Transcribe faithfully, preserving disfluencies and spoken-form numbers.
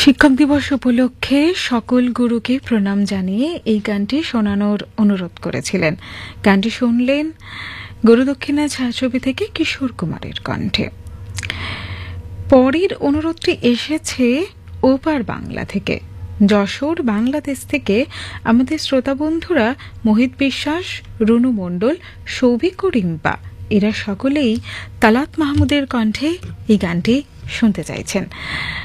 শিক্ষক দিবস উপলক্ষে সকল গুরুকে প্রণাম জানিয়ে এই গানটি শোনানোর অনুরোধ করেছিলেন। গানটি শুনলেন গুরুদক্ষিণা ছায়াছবি থেকে কিশোর কুমারের কণ্ঠে। পরের অনুরোধটি এসেছে ওপার বাংলা থেকে, যশোর বাংলাদেশ থেকে। আমাদের শ্রোতা বন্ধুরা মোহিত বিশ্বাস, রুনু মণ্ডল, সৌভিক ও রিম্পা এরা সকলেই তালাত মাহমুদের কণ্ঠে এই গানটি শুনতে চাইছেন।